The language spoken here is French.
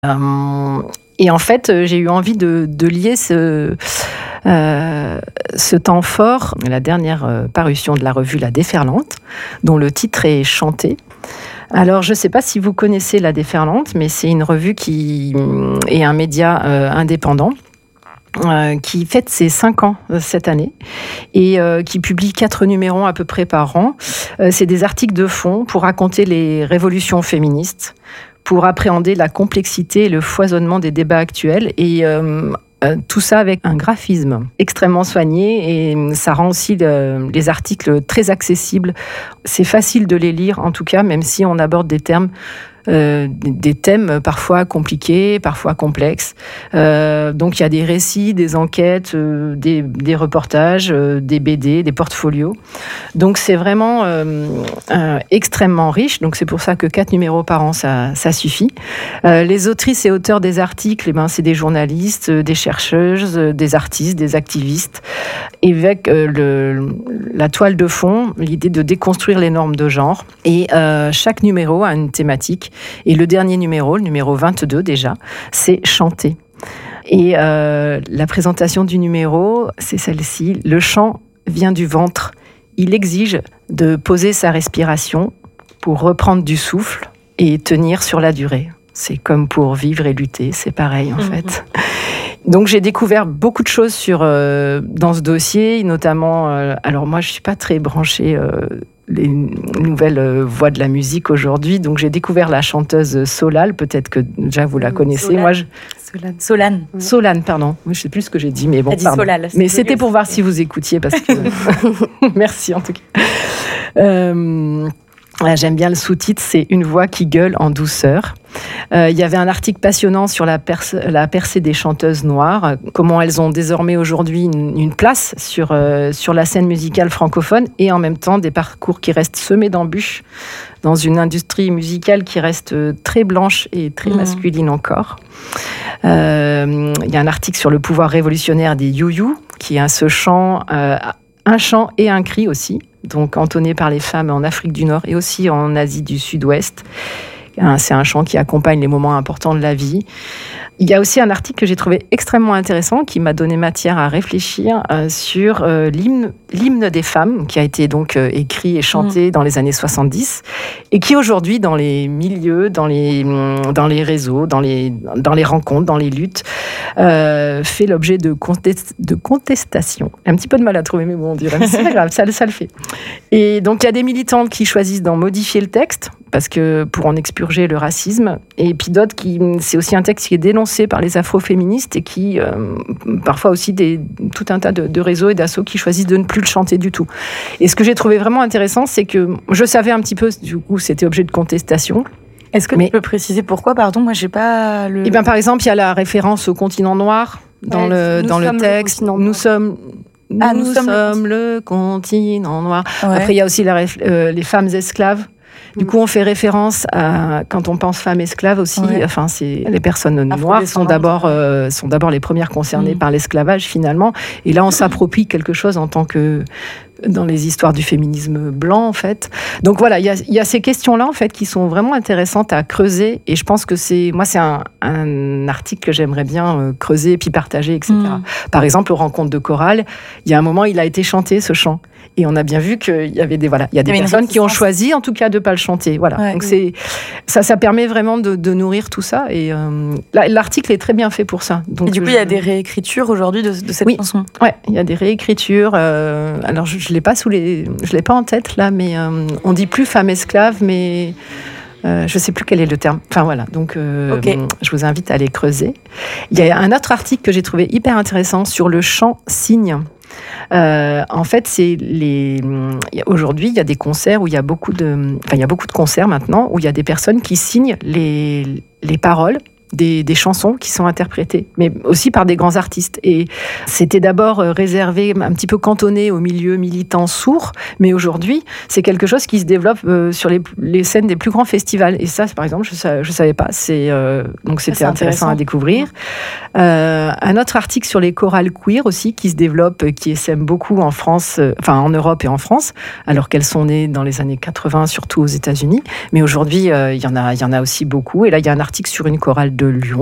Et en fait, j'ai eu envie de lier ce temps fort, la dernière parution de la revue La Déferlante, dont le titre est Chanter. Alors, je ne sais pas si vous connaissez La Déferlante, mais c'est une revue qui est un média indépendant, qui fête ses 5 ans cette année et qui publie 4 numéros à peu près par an. C'est des articles de fond pour raconter les révolutions féministes, pour appréhender la complexité et le foisonnement des débats actuels et tout ça avec un graphisme extrêmement soigné et ça rend aussi les articles très accessibles. C'est facile de les lire en tout cas, même si on aborde des thèmes parfois compliqués, parfois complexes. Donc il y a des récits, des enquêtes, des reportages, des BD, des portfolios. Donc c'est vraiment extrêmement riche. Donc c'est pour ça que 4 numéros par an, ça suffit. Les autrices et auteurs des articles, c'est des journalistes, des chercheuses, des artistes, des activistes. Et avec la toile de fond, l'idée de déconstruire les normes de genre. Et chaque numéro a une thématique. Et le dernier numéro, le numéro 22 déjà, c'est Chanter. Et la présentation du numéro, c'est celle-ci. Le chant vient du ventre. Il exige de poser sa respiration pour reprendre du souffle et tenir sur la durée. C'est comme pour vivre et lutter, c'est pareil en fait. Donc j'ai découvert beaucoup de choses dans ce dossier, notamment, alors moi je ne suis pas très branchée les nouvelles voix de la musique aujourd'hui, donc j'ai découvert la chanteuse Solal, peut-être que déjà vous la connaissez. Solane, pardon, je ne sais plus ce que j'ai dit, mais bon, pardon. Solal, mais c'était pour voir si vous écoutiez, parce que... Merci en tout cas. J'aime bien le sous-titre, c'est « Une voix qui gueule en douceur ». Il y avait un article passionnant sur la percée des chanteuses noires, comment elles ont désormais aujourd'hui une place sur la scène musicale francophone et en même temps des parcours qui restent semés d'embûches dans une industrie musicale qui reste très blanche et très masculine encore. Il y a un article sur le pouvoir révolutionnaire des you-you, qui a ce chant, un chant et un cri aussi, donc entonné par les femmes en Afrique du Nord et aussi en Asie du Sud-Ouest. C'est un chant qui accompagne les moments importants de la vie. Il y a aussi un article que j'ai trouvé extrêmement intéressant qui m'a donné matière à réfléchir sur l'hymne des femmes qui a été donc écrit et chanté dans les années 70 et qui aujourd'hui dans les milieux, dans les réseaux, dans les rencontres, dans les luttes fait l'objet de contestations. Un petit peu de mal à trouver mais bon on dirait mais c'est pas grave, ça le fait. Et donc il y a des militantes qui choisissent d'en modifier le texte parce que pour en expurger le racisme et puis d'autres c'est aussi un texte qui est dénoncé par les afroféministes et qui parfois aussi tout un tas de réseaux et d'assauts qui choisissent de ne plus le chanter du tout. Et ce que j'ai trouvé vraiment intéressant, c'est que je savais un petit peu, du coup, c'était objet de contestation. Est-ce que tu peux préciser pourquoi, pardon, moi j'ai pas le... Eh bien, par exemple, il y a la référence au continent noir dans le texte. Nous sommes le continent noir. Ouais. Après, il y a aussi les femmes esclaves. Du coup, on fait référence à, quand on pense femmes esclaves aussi, enfin, les personnes noires sont d'abord les premières concernées par l'esclavage finalement. Et là, on s'approprie quelque chose en tant que dans les histoires du féminisme blanc en fait. Donc voilà, il y a ces questions-là en fait qui sont vraiment intéressantes à creuser. Et je pense que c'est un article que j'aimerais bien creuser et puis partager, etc. Par exemple, aux rencontres de chorale, il y a un moment, il a été chanté ce chant. Et on a bien vu qu'il y avait des personnes qui ont choisi, en tout cas, de ne pas le chanter. Voilà. Ouais, donc ça permet vraiment de nourrir tout ça. Et l'article est très bien fait pour ça. Donc, et du coup, il y a des réécritures aujourd'hui de cette chanson. Oui, il y a des réécritures. Alors, je l'ai pas en tête là, mais on dit plus femme esclave, mais je sais plus quel est le terme. Enfin voilà. Donc, je vous invite à aller creuser. Il y a un autre article que j'ai trouvé hyper intéressant sur le chant cygne. En fait, aujourd'hui, il y a des concerts où il y a beaucoup de concerts maintenant où il y a des personnes qui signent les paroles des chansons qui sont interprétées, mais aussi par des grands artistes. Et c'était d'abord réservé, un petit peu cantonné au milieu militant sourd, mais aujourd'hui, c'est quelque chose qui se développe sur les scènes des plus grands festivals. Et ça, par exemple, je savais pas. Donc c'était intéressant à découvrir. Un autre article sur les chorales queer aussi, qui se développent, qui essaiment beaucoup en France, en Europe et en France, alors qu'elles sont nées dans les années 80, surtout aux États-Unis. Mais aujourd'hui, il y en a aussi beaucoup. Et là, il y a un article sur une chorale de Lyon.